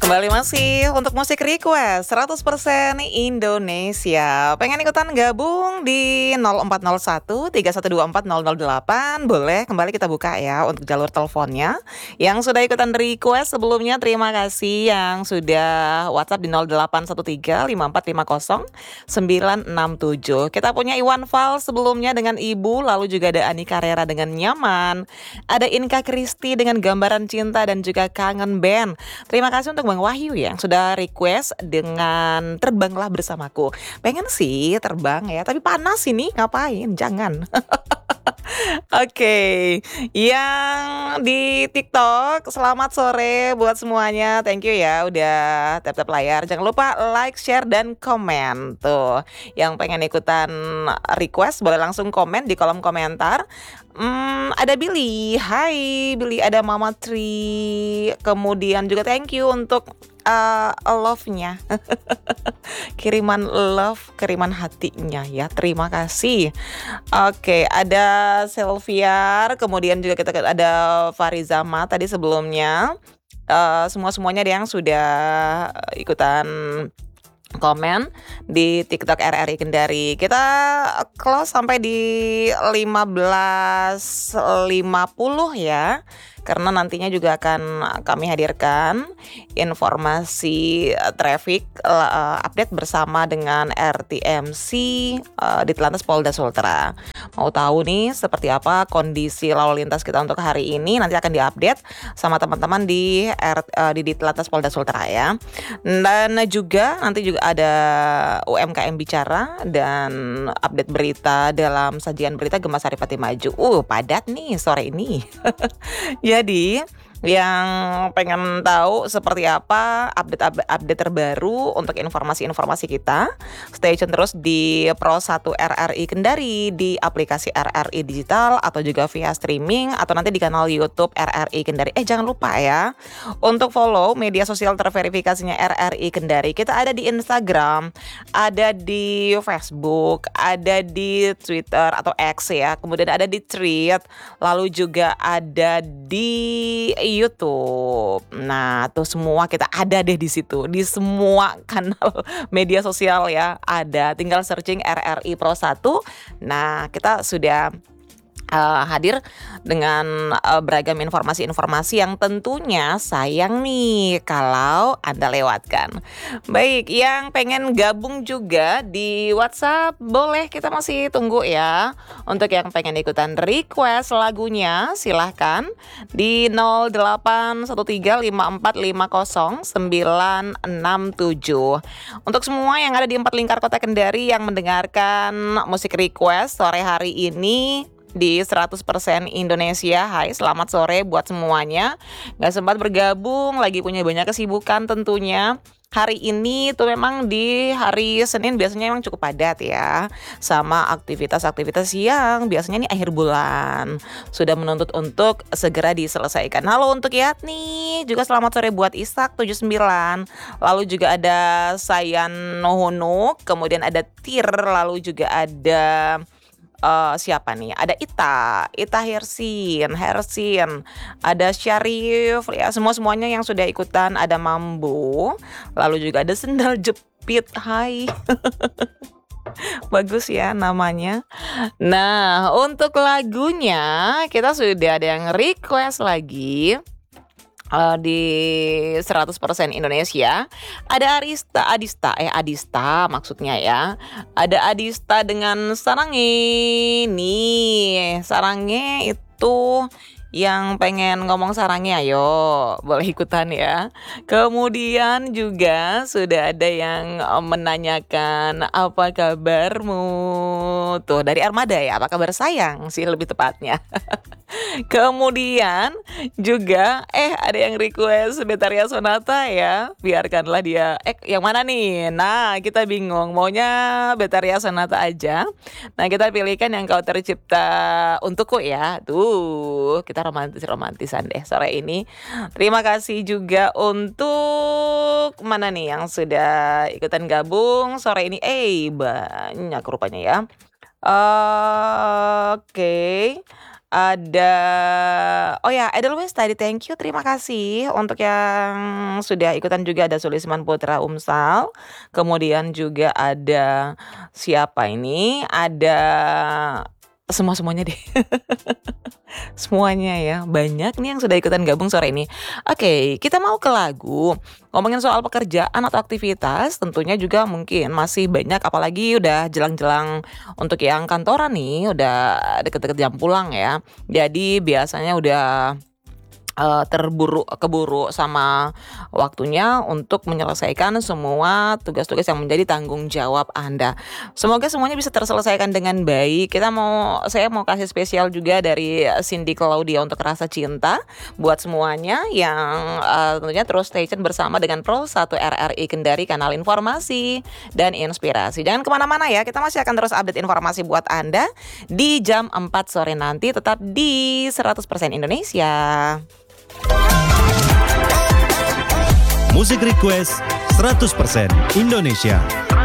Kembali masih untuk musik request 100% Indonesia. Pengen ikutan gabung di 0401 3124 008. Boleh kembali kita buka ya untuk jalur teleponnya. Yang sudah ikutan request sebelumnya terima kasih, yang sudah WhatsApp di 0813 5450 967. Kita punya Iwan Fals sebelumnya dengan Ibu, lalu juga ada Ani Carrera dengan Nyaman. Ada Inka Kristi dengan Gambaran Cinta dan juga Kangen Band. Terima kasih untuk Bang Wahyu yang sudah request dengan Terbanglah Bersamaku. Pengen sih terbang ya, tapi panas ini, ngapain? Jangan. Oke, yang di TikTok, selamat sore buat semuanya. Thank you ya udah tap-tap layar. Jangan lupa like, share, dan komen. Tuh, yang pengen ikutan request boleh langsung komen di kolom komentar. Ada Billy, hai Billy, ada Mama Tri, kemudian juga thank you untuk love-nya. Kiriman hatinya ya, terima kasih. Oke, ada Selviar, kemudian juga kita ada Farizama tadi sebelumnya. Semuanya ada yang sudah ikutan komen di TikTok RRI Kendari. Kita close sampai di 15.50 ya. Karena nantinya juga akan kami hadirkan informasi traffic update bersama dengan RTMC di Telantas Polda Sultra. Mau tahu nih seperti apa kondisi lalu lintas kita untuk hari ini, nanti akan diupdate sama teman-teman di Telantas Polda Sultra ya. Dan juga nanti juga ada UMKM bicara dan update berita dalam sajian berita Gemas Saripati Maju. Padat nih sore ini. Jadi yang pengen tahu seperti apa update terbaru untuk informasi-informasi kita, stay tune terus di Pro 1 RRI Kendari, di aplikasi RRI Digital atau juga via streaming atau nanti di kanal YouTube RRI Kendari. Jangan lupa ya untuk follow media sosial terverifikasinya RRI Kendari. Kita ada di Instagram, ada di Facebook, ada di Twitter atau X ya, kemudian ada di Thread, lalu juga ada di YouTube. Nah, tuh semua kita ada deh di situ, di semua kanal media sosial ya ada. Tinggal searching RRI Pro 1. Nah, kita sudah hadir dengan beragam informasi-informasi yang tentunya sayang nih kalau Anda lewatkan. Baik, yang pengen gabung juga di WhatsApp boleh, kita masih tunggu ya. Untuk yang pengen ikutan request lagunya silahkan di 08135450 967. Untuk semua yang ada di 4 lingkar kota Kendari yang mendengarkan musik request sore hari ini di 100% Indonesia. Hai, selamat sore buat semuanya. Gak sempat bergabung, lagi punya banyak kesibukan tentunya. Hari ini tuh memang di hari Senin biasanya memang cukup padat ya, sama aktivitas-aktivitas yang biasanya nih akhir bulan sudah menuntut untuk segera diselesaikan. Halo untuk Yatni, juga selamat sore buat Isak 79. Lalu juga ada Sayan Nohono, kemudian ada Tir, lalu juga ada siapa nih? Ada Ita Hersin, ada Syarif ya, semuanya yang sudah ikutan, ada Mambo, lalu juga ada Sendal Jepit. Hai. Bagus ya namanya. Nah, untuk lagunya kita sudah ada yang request lagi di 100% Indonesia. Ada Adista maksudnya ya. Ada Adista dengan Sarange. Nih, Sarange itu yang pengen ngomong sarangnya, ayo boleh ikutan ya. Kemudian juga sudah ada yang menanyakan apa kabarmu. Tuh dari Armada ya, apa kabar sayang sih lebih tepatnya. Kemudian juga ada yang request Betaria Sonata ya. Biarkanlah dia yang mana nih? Nah, kita bingung maunya Betaria Sonata aja. Nah, kita pilihkan yang Kau Tercipta Untukku ya. Tuh, kita romantisan deh sore ini. Terima kasih juga untuk mana nih yang sudah ikutan gabung sore ini. Banyak rupanya ya. Oke. Ada oh ya, Edelweiss tadi thank you, terima kasih untuk yang sudah ikutan juga ada Sulisman Putra Umsal, kemudian juga ada siapa ini, ada semuanya deh. Semuanya ya, banyak nih yang sudah ikutan gabung sore ini. Oke, kita mau ke lagu. Ngomongin soal pekerjaan atau aktivitas, tentunya juga mungkin masih banyak apalagi udah jelang-jelang untuk yang kantoran nih, udah deket-deket jam pulang ya. Jadi biasanya udah keburu sama waktunya untuk menyelesaikan semua tugas-tugas yang menjadi tanggung jawab Anda. Semoga semuanya bisa terselesaikan dengan baik. Saya mau kasih spesial juga dari Cindy Claudia untuk Rasa Cinta buat semuanya yang tentunya terus stay tune bersama dengan Pro 1 RRI Kendari, kanal informasi dan inspirasi. Jangan kemana-mana ya, kita masih akan terus update informasi buat Anda di jam 4 sore nanti, tetap di 100% Indonesia. Musik Request 100% Indonesia.